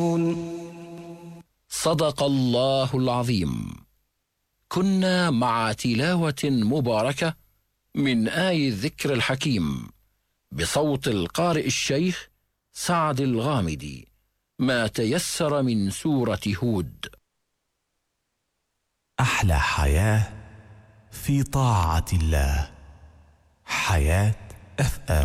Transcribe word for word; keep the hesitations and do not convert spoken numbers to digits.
صدق الله العظيم. كنا مع تلاوة مباركة من آي الذكر الحكيم بصوت القارئ الشيخ سعد الغامدي، ما تيسر من سورة هود. أحلى حياة في طاعة الله. حياة أف أم.